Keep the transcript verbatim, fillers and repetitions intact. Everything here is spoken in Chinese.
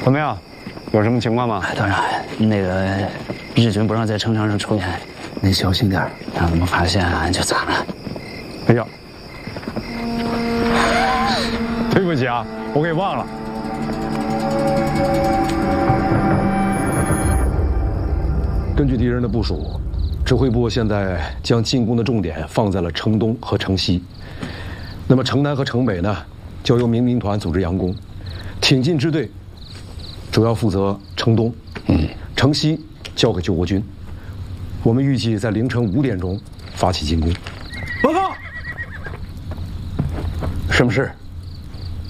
怎么样？有什么情况吗？ 团长，那个日军不让在城墙上抽烟，您小心点，让他们发现俺就惨了。 哎呀，对不起啊，我给忘了。 根据敌人的部署，指挥部现在将进攻的重点放在了城东和城西。那么城南和城北呢，交由民兵团组织佯攻，挺进支队主要负责城东，嗯，城西交给救国军。我们预计在凌晨五点钟发起进攻。 报告，什么事？